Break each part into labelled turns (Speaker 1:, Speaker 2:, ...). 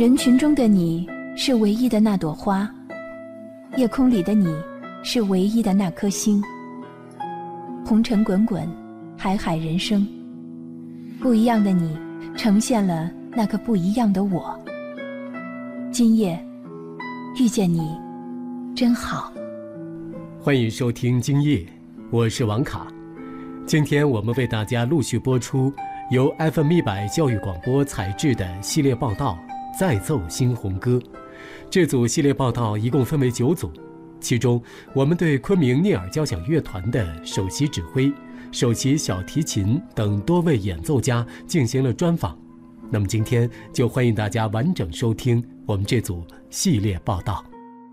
Speaker 1: 人群中的你是唯一的那朵花，夜空里的你是唯一的那颗星。红尘滚滚，海海人生，不一样的你呈现了那个不一样的我。今夜遇见你真好。
Speaker 2: 欢迎收听今夜，我是王卡。今天我们为大家陆续播出由 FM100教育广播采制的系列报道《再奏新红歌》。这组系列报道一共分为9组，其中我们对昆明聂耳交响乐团的首席指挥、首席小提琴等多位演奏家进行了专访。那么今天就欢迎大家完整收听我们这组系列报道。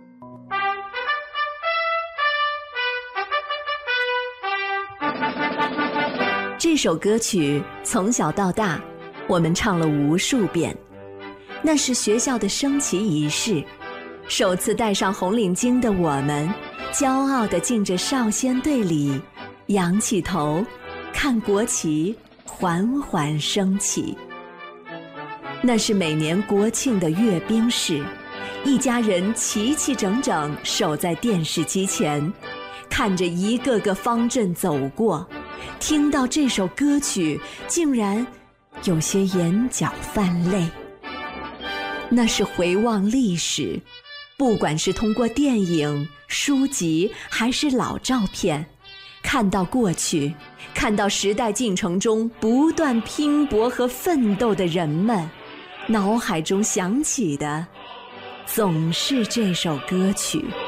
Speaker 3: 这首歌曲从小到大我们唱了无数遍，那是学校的升旗仪式，首次戴上红领巾的我们骄傲地进着少先队里，仰起头看国旗缓缓升起。那是每年国庆的阅兵式，一家人齐齐整整守在电视机前，看着一个个方阵走过，听到这首歌曲竟然有些眼角泛泪。那是回望历史，不管是通过电影、书籍还是老照片，看到过去，看到时代进程中不断拼搏和奋斗的人们，脑海中响起的总是这首歌曲。